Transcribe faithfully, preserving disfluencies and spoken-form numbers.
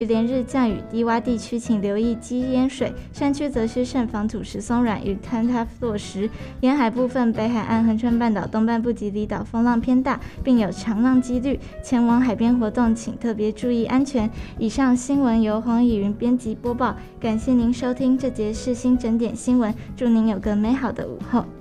连日降雨，低洼地区请留意积淹水，山区则需慎防土石松软与坍塌落石。沿海部分，北海岸、恒春半岛东半部及离岛风浪偏大，并有长浪几率，前往海边活动请特别注意安全。以上新闻由黄以云编辑播报，感谢您收听这节世新整点新闻，祝您有个美好的午后。